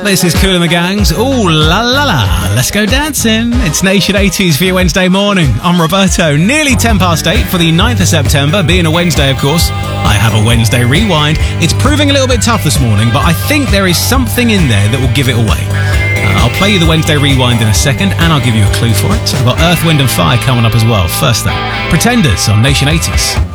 This is Kool and the Gang's Ooh La La La. Let's go dancing. It's Nation 80s for your Wednesday morning. I'm Roberto. Nearly 10 past 8 for the 9th of September. Being a Wednesday, of course, I have a Wednesday rewind. It's proving a little bit tough this morning, but I think there is something in there that will give it away. I'll play you the Wednesday rewind in a second, and I'll give you a clue for it. So I've got Earth, Wind and Fire coming up as well. First though, Pretenders on Nation 80s.